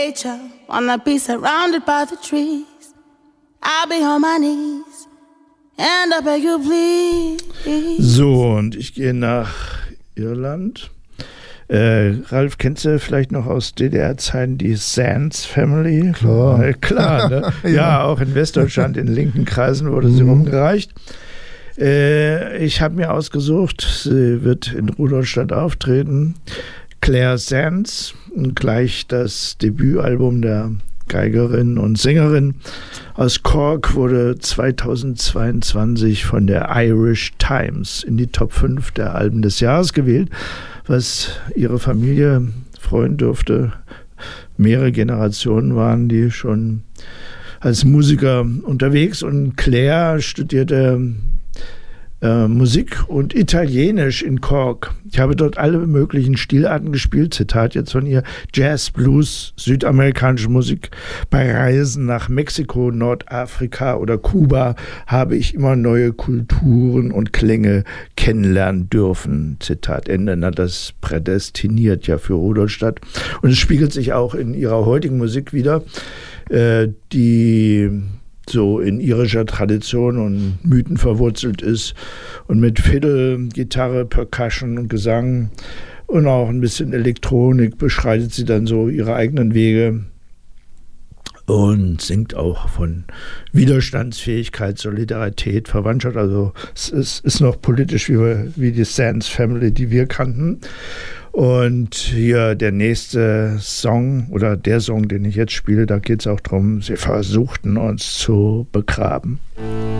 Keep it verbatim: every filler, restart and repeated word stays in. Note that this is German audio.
Nature, wanna be surrounded by the trees. I'll be on my knees and I beg you please. So, und ich gehe nach Irland. Äh, Ralf, kennst du vielleicht noch aus D D R-Zeiten die Sands Family? Klar. Äh, klar, ne? ja. ja, auch in Westdeutschland, in linken Kreisen wurde sie mhm. rumgereicht. Äh, ich habe mir ausgesucht, sie wird in Rudolstadt auftreten. Claire Sands, gleich das Debütalbum der Geigerin und Sängerin aus Cork, wurde zweitausendzweiundzwanzig von der Irish Times in die Top fünf der Alben des Jahres gewählt, was ihre Familie freuen dürfte. Mehrere Generationen waren die schon als Musiker unterwegs und Claire studierte Äh, Musik und Italienisch in Cork. Ich habe dort alle möglichen Stilarten gespielt, Zitat jetzt von ihr, Jazz, Blues, südamerikanische Musik. Bei Reisen nach Mexiko, Nordafrika oder Kuba habe ich immer neue Kulturen und Klänge kennenlernen dürfen. Zitat Ende. Na, das prädestiniert ja für Rudolstadt. Und es spiegelt sich auch in ihrer heutigen Musik wieder, äh, die so in irischer Tradition und Mythen verwurzelt ist und mit Fiddle, Gitarre, Percussion und Gesang und auch ein bisschen Elektronik beschreitet sie dann so ihre eigenen Wege und singt auch von Widerstandsfähigkeit, Solidarität, Verwandtschaft. Also es ist, ist noch politisch wie, wie die Sands Family, die wir kannten. Und hier der nächste Song oder der Song, den ich jetzt spiele, da geht es auch darum, sie versuchten uns zu begraben.